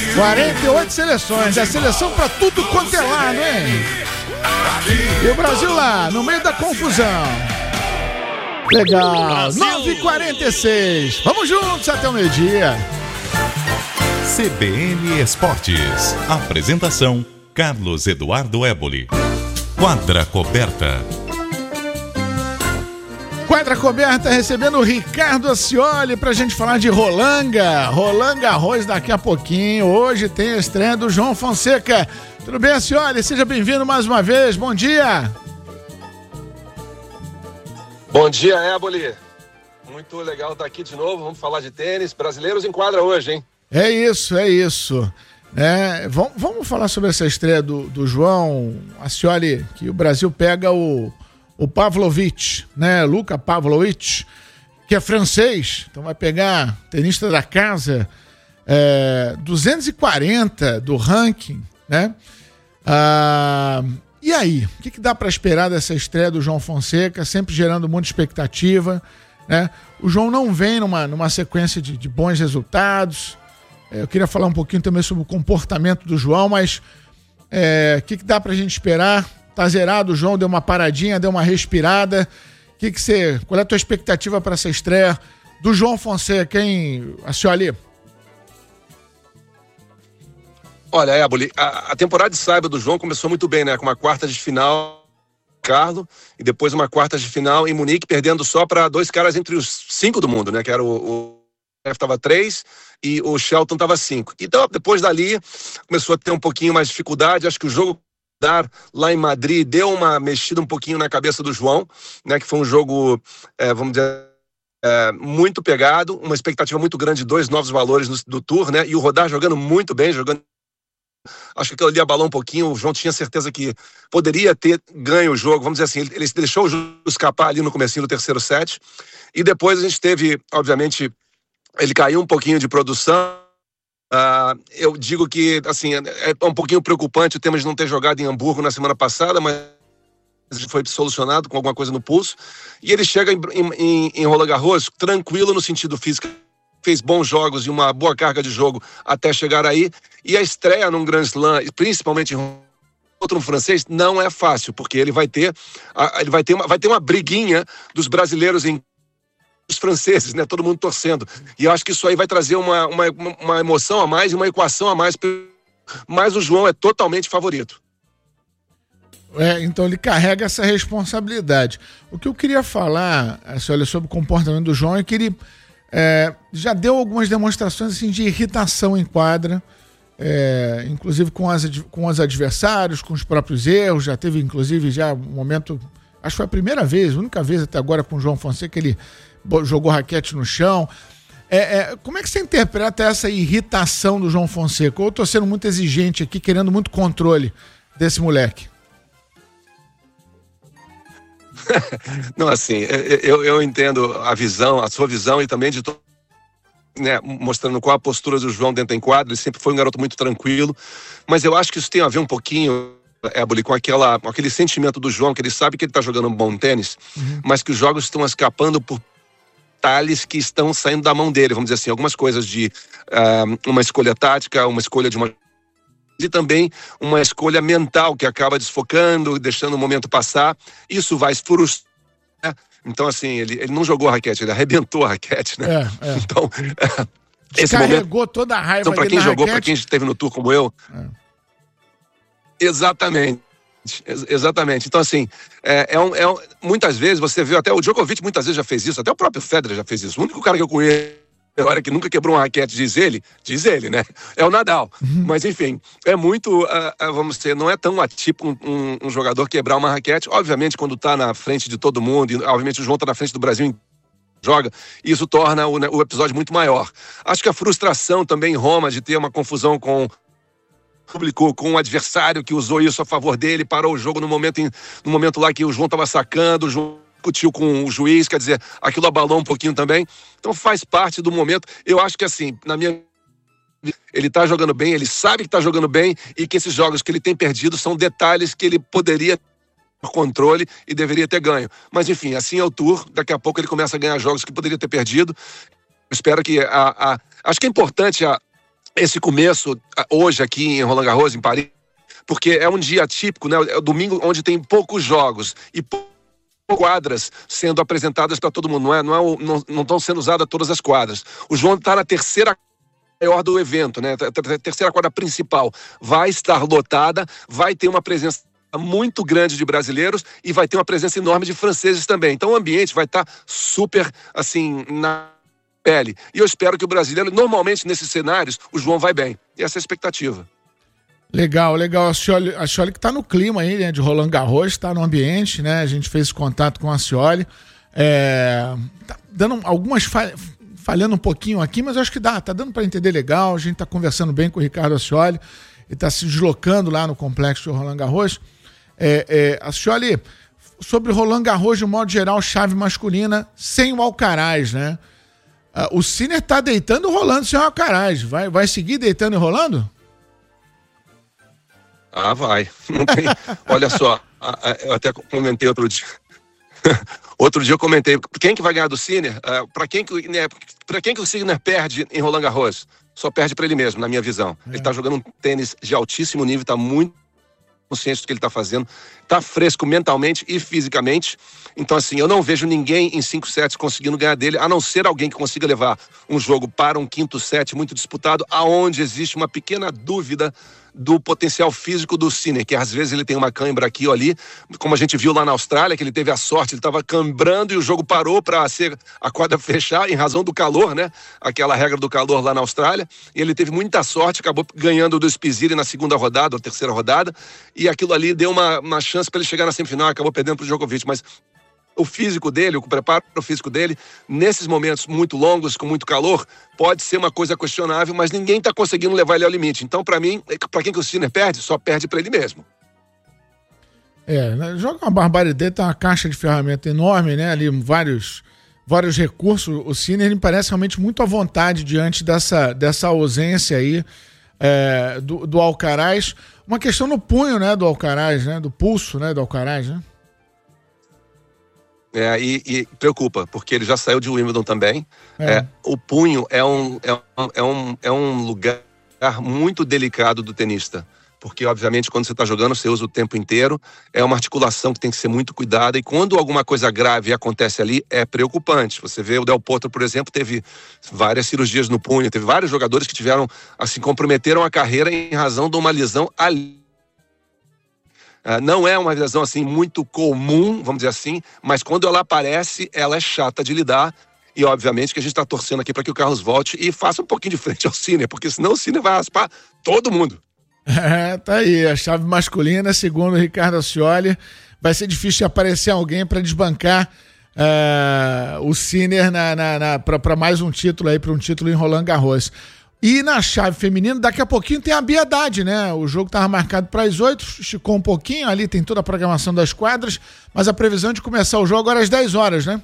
48 seleções, é seleção pra tudo quanto é lado, hein? E o Brasil lá, no meio da confusão. Legal, 9h46. Vamos juntos até o meio-dia. CBN Esportes. Apresentação: Carlos Eduardo Éboli. Quadra Coberta. Quadra Coberta recebendo o Ricardo Ascioli pra gente falar de Roland Garros daqui a pouquinho. Hoje tem a estreia do João Fonseca. Tudo bem, Ascioli? Seja bem-vindo mais uma vez. Bom dia. Bom dia, Éboli. Muito legal estar aqui de novo. Vamos falar de tênis. Brasileiros em quadra hoje, hein? É isso. Vamos falar sobre essa estreia do João Ascioli, que o Brasil pega o Pavlovich, né? Luka Pavlovich, que é francês, então vai pegar tenista da casa, 240 do ranking, né? E aí, o que dá para esperar dessa estreia do João Fonseca, sempre gerando muita expectativa, né? O João não vem numa sequência de bons resultados. Eu queria falar um pouquinho também sobre o comportamento do João, mas o que dá pra gente esperar? Tá zerado o João, deu uma paradinha, deu uma respirada. Qual é a tua expectativa para essa estreia do João Fonseca, hein, Ascioli? Olha, Éboli, a temporada de saiba do João começou muito bem, né? Com uma quarta de final Carlos e depois uma quarta de final em Munique, perdendo só para dois caras entre os 5 do mundo, né? Que era o estava 3 e o Shelton estava 5. Então, depois dali, começou a ter um pouquinho mais de dificuldade. Acho que o jogo lá em Madrid deu uma mexida um pouquinho na cabeça do João, né? Que foi um jogo, vamos dizer, muito pegado, uma expectativa muito grande de 2 novos valores do Tour, né? E o Rodar jogando muito bem, acho que aquilo ali abalou um pouquinho. O João tinha certeza que poderia ter ganho o jogo, vamos dizer assim, ele deixou o jogo escapar ali no comecinho do terceiro set, e depois a gente teve, obviamente, ele caiu um pouquinho de produção. Eu digo que, assim, é um pouquinho preocupante o tema de não ter jogado em Hamburgo na semana passada, mas foi solucionado com alguma coisa no pulso, e ele chega em Roland Garros tranquilo no sentido físico, fez bons jogos e uma boa carga de jogo até chegar aí, e a estreia num Grand Slam, principalmente contra um francês, não é fácil, porque ele vai ter uma briguinha dos brasileiros os franceses, né? Todo mundo torcendo. E eu acho que isso aí vai trazer uma emoção a mais e uma equação a mais, mas o João é totalmente favorito. Então ele carrega essa responsabilidade. O que eu queria falar, olha, sobre o comportamento do João é que ele já deu algumas demonstrações assim, de irritação em quadra, inclusive com os adversários, com os próprios erros. Já teve, inclusive, um momento, acho que foi a primeira vez, a única vez até agora com o João Fonseca, que ele jogou raquete no chão. Como é que você interpreta essa irritação do João Fonseca? Ou eu tô sendo muito exigente aqui, querendo muito controle desse moleque? Não, assim, eu entendo a sua visão, e também de né, mostrando qual a postura do João dentro em quadro. Ele sempre foi um garoto muito tranquilo, mas eu acho que isso tem a ver um pouquinho, Éboli, com aquele sentimento do João, que ele sabe que ele está jogando um bom tênis, mas que os jogos estão escapando por detalhes que estão saindo da mão dele, vamos dizer assim, algumas coisas de uma escolha tática, uma escolha e também uma escolha mental que acaba desfocando, deixando o momento passar. Isso vai se frustrar, né? Então, assim, ele não jogou a raquete, ele arrebentou a raquete, né? Então, esse carregou toda a raiva. Então, para quem jogou, para quem esteve no tour como eu, exatamente. Então, assim, muitas vezes você viu, até o Djokovic muitas vezes já fez isso, até o próprio Federer já fez isso. O único cara que eu conheço agora que nunca quebrou uma raquete, diz ele, né? É o Nadal. Mas, enfim, é muito, vamos dizer, não é tão atípico um jogador quebrar uma raquete. Obviamente, quando tá na frente de todo mundo, e obviamente o João tá na frente do Brasil, joga, e isso torna o episódio muito maior. Acho que a frustração também em Roma de ter uma confusão com público, com um adversário que usou isso a favor dele, parou o jogo no momento lá que o João estava sacando, o João discutiu com o juiz, quer dizer, aquilo abalou um pouquinho também. Então faz parte do momento. Eu acho que, assim, ele está jogando bem, ele sabe que está jogando bem, e que esses jogos que ele tem perdido são detalhes que ele poderia ter controle e deveria ter ganho. Mas, enfim, assim é o Tour. Daqui a pouco ele começa a ganhar jogos que poderia ter perdido. Espero que acho que é importante esse começo hoje aqui em Roland Garros, em Paris, porque é um dia típico, né? É o domingo onde tem poucos jogos e quadras sendo apresentadas para todo mundo, não estão sendo usadas todas as quadras. O João está na terceira maior do evento, né? A terceira quadra principal vai estar lotada, vai ter uma presença muito grande de brasileiros e vai ter uma presença enorme de franceses também. Então o ambiente vai estar super, assim, na pele. E eu espero que o brasileiro, normalmente nesses cenários, o João vai bem. E essa é a expectativa. Legal. A Scioli que está no clima aí, né, de Roland Garros, está no ambiente, né? A gente fez esse contato com a Scioli. Tá dando algumas falhando um pouquinho aqui, mas eu acho que tá dando para entender legal. A gente está conversando bem com o Ricardo Scioli. Ele está se deslocando lá no complexo de Roland Garros. A Scioli, sobre Roland Garros de modo geral, chave masculina, sem o Alcaraz, né? O Sinner tá deitando e rolando sem o Alcaraz. Vai seguir deitando e rolando? Vai. Não tem... Olha só, eu até comentei outro dia. Outro dia eu comentei, quem que vai ganhar do Sinner? Para quem que o Sinner perde em Roland Garros? Só perde para ele mesmo, na minha visão. Ele tá jogando um tênis de altíssimo nível, tá muito consciente do que ele tá fazendo, tá fresco mentalmente e fisicamente. Então, assim, eu não vejo ninguém em 5 sets conseguindo ganhar dele, a não ser alguém que consiga levar um jogo para um quinto set muito disputado, aonde existe uma pequena dúvida do potencial físico do Sinner, que às vezes ele tem uma cãibra aqui ou ali, como a gente viu lá na Austrália, que ele teve a sorte, ele estava cambrando e o jogo parou para a quadra fechar em razão do calor, né? Aquela regra do calor lá na Austrália, e ele teve muita sorte, acabou ganhando do Spisiri na segunda rodada, ou terceira rodada, e aquilo ali deu uma chance para ele chegar na semifinal, acabou perdendo para o Djokovic, mas o físico dele, o preparo físico dele, nesses momentos muito longos, com muito calor, pode ser uma coisa questionável, mas ninguém está conseguindo levar ele ao limite. Então, para mim, para quem que o Sinner perde, só perde para ele mesmo. Joga uma barbaridade, tem uma caixa de ferramenta enorme, né? Ali vários recursos. O Sinner me parece realmente muito à vontade diante dessa ausência aí do Alcaraz. Uma questão no punho, né, do Alcaraz, né? Do pulso, né, do Alcaraz, né? E preocupa, porque ele já saiu de Wimbledon também. O punho é um lugar muito delicado do tenista, porque obviamente quando você está jogando você usa o tempo inteiro, é uma articulação que tem que ser muito cuidada, e quando alguma coisa grave acontece ali é preocupante. Você vê o Del Potro, por exemplo, teve várias cirurgias no punho, teve vários jogadores que tiveram, assim, comprometeram a carreira em razão de uma lesão ali. Não é uma lesão assim muito comum, vamos dizer assim, mas quando ela aparece, ela é chata de lidar, e obviamente que a gente está torcendo aqui para que o Carlos volte e faça um pouquinho de frente ao Sinner, porque senão o Sinner vai raspar todo mundo. Tá aí, a chave masculina, segundo o Ricardo Scioli, vai ser difícil aparecer alguém para desbancar o Sinner para mais um título aí, para um título em Roland Garros. E na chave feminina, daqui a pouquinho tem a Bia Haddad, né? O jogo estava marcado para as 8, esticou um pouquinho, ali tem toda a programação das quadras, mas a previsão de começar o jogo agora às 10 horas, né?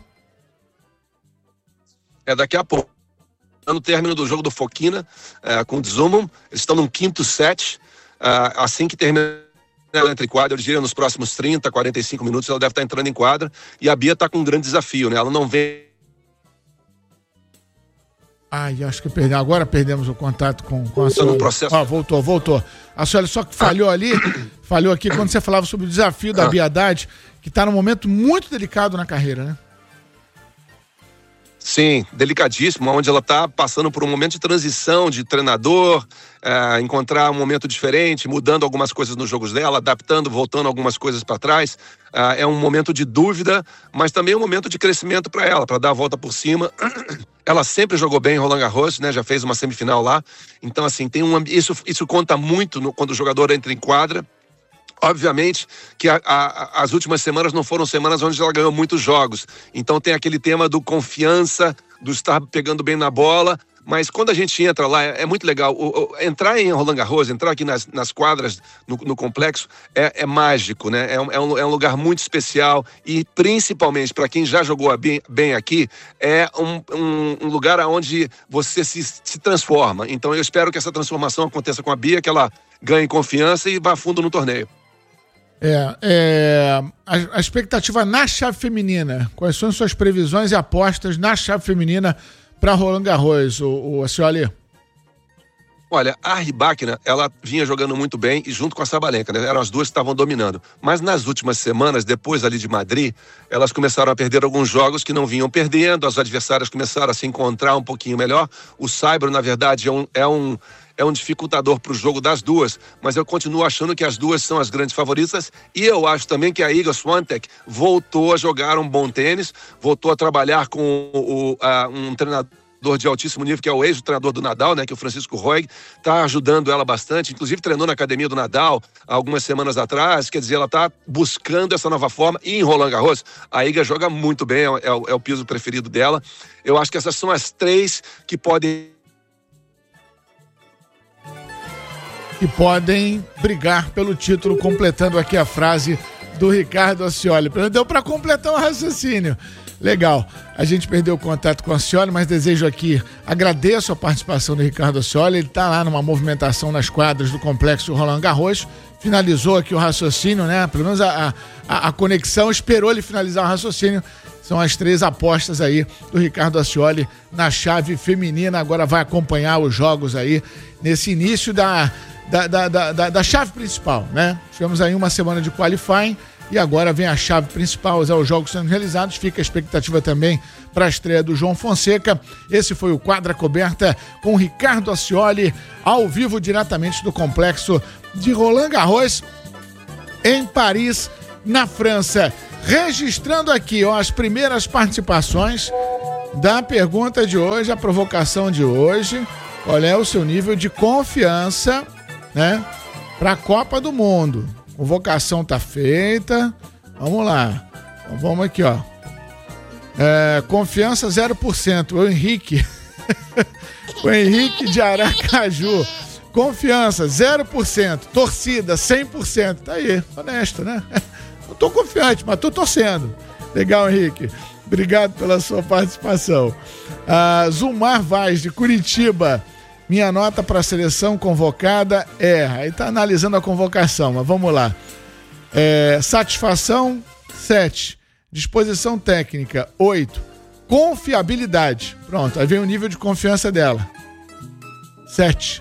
Daqui a pouco. No término do jogo do Fokina, com o Dzumon, eles estão num quinto set, assim que termina ela entra em quadra, eu diria nos próximos 30, 45 minutos ela deve estar entrando em quadra, e a Bia está com um grande desafio, né? Ela não vem... Acho que agora perdemos o contato com a Scioli. Voltou. A Scioli só que falhou aqui quando você falava sobre o desafio da Bia Haddad, que está num momento muito delicado na carreira, né? Sim, delicadíssimo, onde ela está passando por um momento de transição de treinador, encontrar um momento diferente, mudando algumas coisas nos jogos dela, adaptando, voltando algumas coisas para trás. É um momento de dúvida, mas também um momento de crescimento para ela, para dar a volta por cima. Ela sempre jogou bem em Roland Garros, né? Já fez uma semifinal lá. Então, assim, isso conta muito quando o jogador entra em quadra. Obviamente que as últimas semanas não foram semanas onde ela ganhou muitos jogos. Então tem aquele tema do confiança, do estar pegando bem na bola. Mas quando a gente entra lá, é muito legal. Entrar em Roland Garros, entrar aqui nas quadras, no complexo, é mágico, né? É um lugar muito especial, e principalmente para quem já jogou bem aqui, é um lugar onde você se transforma. Então eu espero que essa transformação aconteça com a Bia, que ela ganhe confiança e vá fundo no torneio. A expectativa na chave feminina, quais são suas previsões e apostas na chave feminina para Roland Garros, o Scioli? Olha, a Rybakina, ela vinha jogando muito bem e junto com a Sabalenka, né? Eram as duas que estavam dominando. Mas nas últimas semanas, depois ali de Madrid, elas começaram a perder alguns jogos que não vinham perdendo, as adversárias começaram a se encontrar um pouquinho melhor. O Saibro, na verdade, é um dificultador para o jogo das duas, mas eu continuo achando que as duas são as grandes favoritas, e eu acho também que a Iga Swiatek voltou a jogar um bom tênis, voltou a trabalhar com um treinador de altíssimo nível, que é o ex-treinador do Nadal, né, que é o Francisco Roig, está ajudando ela bastante, inclusive treinou na academia do Nadal algumas semanas atrás, quer dizer, ela está buscando essa nova forma, e em Roland Garros, a Iga joga muito bem, é o piso preferido dela. Eu acho que essas são as três que podem brigar pelo título, completando aqui a frase do Ricardo Ascioli. Deu para completar o raciocínio. Legal. A gente perdeu o contato com o Ascioli, mas agradeço a participação do Ricardo Ascioli. Ele está lá numa movimentação nas quadras do complexo Roland Garros. Finalizou aqui o raciocínio, né? Pelo menos a conexão esperou ele finalizar o raciocínio. São as 3 apostas aí do Ricardo Ascioli na chave feminina. Agora vai acompanhar os jogos aí nesse início da chave principal, né? Tivemos aí uma semana de qualifying e agora vem a chave principal, os jogos sendo realizados. Fica a expectativa também para a estreia do João Fonseca. Esse foi o Quadra Coberta com o Ricardo Ascioli, ao vivo diretamente do complexo de Roland Garros, em Paris, na França. Registrando aqui, as primeiras participações da pergunta de hoje, a provocação de hoje. Qual é o seu nível de confiança, né, para a Copa do Mundo? Convocação tá feita. Vamos lá. Então, vamos aqui, confiança 0%. O Henrique. O Henrique de Aracaju. Confiança 0%. Torcida 100%. Tá aí. Honesto, né? Não tô confiante, mas tô torcendo. Legal, Henrique. Obrigado pela sua participação. Zumar Vaz, de Curitiba. Minha nota para a seleção convocada aí tá analisando a convocação, mas vamos lá. Satisfação, 7. Disposição técnica, 8. Confiabilidade. Pronto, aí vem o nível de confiança dela. 7.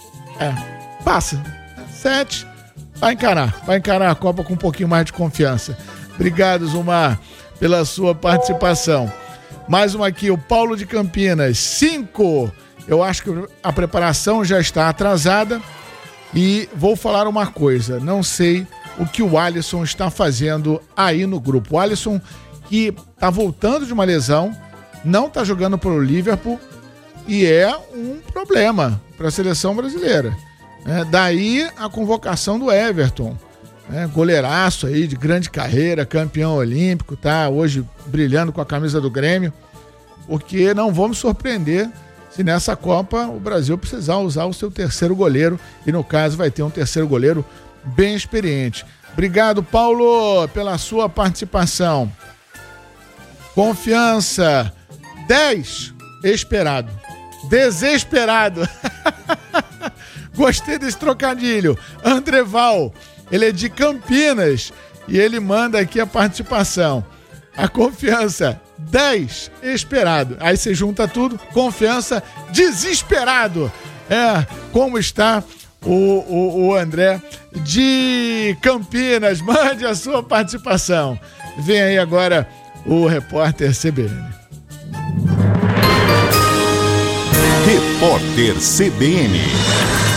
Passa. 7. Vai encarar a Copa com um pouquinho mais de confiança. Obrigado, Zumar, pela sua participação. Mais uma aqui, o Paulo de Campinas, 5. Eu acho que a preparação já está atrasada e vou falar uma coisa, não sei o que o Alisson está fazendo aí no grupo. O Alisson, que está voltando de uma lesão, não está jogando pelo Liverpool e é um problema para a seleção brasileira. Daí a convocação do Everton, goleiraço aí de grande carreira, campeão olímpico, tá hoje brilhando com a camisa do Grêmio, porque não vamos surpreender se nessa Copa o Brasil precisar usar o seu terceiro goleiro, e no caso vai ter um terceiro goleiro bem experiente. Obrigado, Paulo, pela sua participação. Confiança 10, esperado. Desesperado. Gostei desse trocadilho. Andreval, ele é de Campinas e ele manda aqui a participação. A confiança 10, esperado. Aí você junta tudo, confiança, desesperado. Como está o André de Campinas? Mande a sua participação. Vem aí agora o repórter CBN. Repórter CBN.